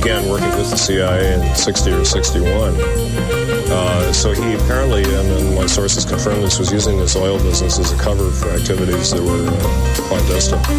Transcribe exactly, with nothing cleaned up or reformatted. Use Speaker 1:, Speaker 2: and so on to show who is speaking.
Speaker 1: began working with the C I A in sixty or sixty-one. Uh, so he apparently, and, and my sources confirm this, was using this oil business as a cover for activities that were uh, clandestine.